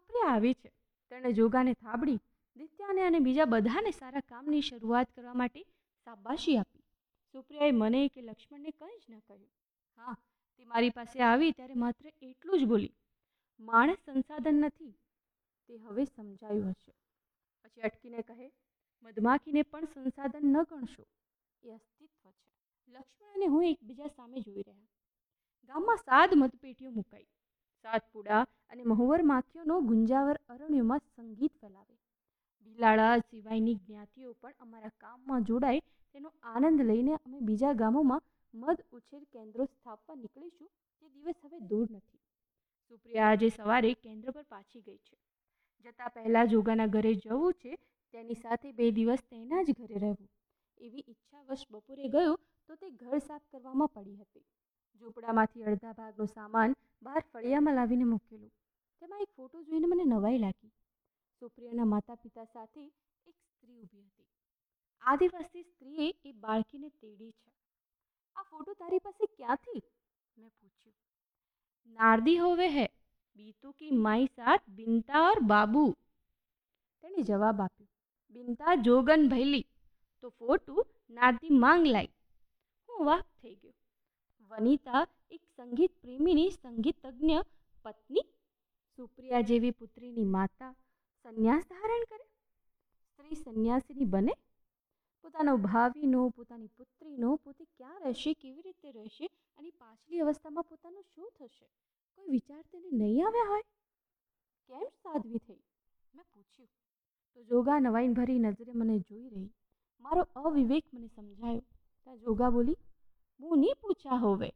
સુપ્રિયા આવી છે. તેણે જોગાને થાબડી, દિત્યાને અને બીજા બધાને સારા કામની શરૂઆત કરવા માટે શાબાશી આપી. સુપ્રિયાએ મને કે લક્ષ્મણને કંઈ જ ન કહ્યું. હા, તે મારી પાસે આવી ત્યારે માત્ર એટલું જ બોલી, માણસ સંસાધન નથી, તે હવે સમજાયું હશે. પછી અટકીને કહે, મધમાખીને પણ સંસાધન ન ગણશો, એ અસ્તિત્વ છે. લક્ષ્મણ અને હું એકબીજા સામે જોઈ રહ્યા. ગામમાં 7 મતપેટીઓ મુકાઈ. 7 પૂડા અને મહુવર માખીઓનો ગુંજાવર અરણ્યોમાં સંગીત ફેલાવે. બિલાડા સિવાયની જ્ઞાતિઓ પણ અમારા કામમાં જોડાય તેનો આનંદ લઈને અમે બીજા ગામોમાં મધ ઉછેર કેન્દ્રો સ્થાપવા નીકળીશું તે દિવસ હવે દૂર નથી. સુપ્રિયા આજે સવારે કેન્દ્ર પર પાછી ગઈ છે. જતા પહેલા જોગાના ઘરે જવું છે, તેની સાથે 2 દિવસ તેના જ ઘરે રહેવું એવી ઈચ્છાવશ બપોરે ગયો તો તે ઘર સાફ કરવામાં પડી હતી. ઝૂંપડામાંથી અડધા ભાગનો સામાન બહાર ફળિયામાં લાવીને મૂકેલું. તેમાં એક ફોટો જોઈને મને નવાઈ લાગી. સુપ્રિયાના માતા પિતા સાથે એક સ્ત્રી ઊભી હતી. આદિવાસી સ્ત્રીએ એ બાળકીને તેડી છે. આ ફોટો તારી પાસે ક્યાંથી? મેં પૂછ્યું. नारदी होवे है, बीतू की माई साथ बिनता और बाबू. તેણે જવાબ આપ્યો. બિનતા જોગન ભૈલી તો ફોટું નારદી માંગ લાઈ. હું વાક થઈ ગયો. વનિતા એક સંગીત પ્રેમીની સંગીતજ્ઞ પત્ની, સુપ્રિયા જેવી પુત્રીની માતા સંન્યાસ ધારણ કરે? સ્ત્રી સંન્યાસીની બને? પોતાનો ભાવીનો, પોતાની પુત્રીનો, પોતે ક્યાં રહેશે, કેવી રીતે રહેશે અને પાછલી અવસ્થામાં પોતાનું શું થશે, કોઈ વિચાર તેને નહીં આવ્યા હોય? કેમ સાધ્વી થઈ? મેં પૂછ્યું. તો જોગા નવાઈન ભરી નજરે મને જોઈ રહી. મારો અવિવેક મને સમજાયો. ત્યાં જોગા બોલી, મું નહીં પૂછા હોવે,